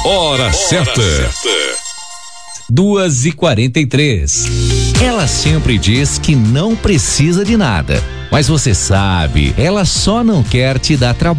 Hora certa. 2h43. Ela sempre diz que não precisa de nada, mas você sabe, ela só não quer te dar trabalho.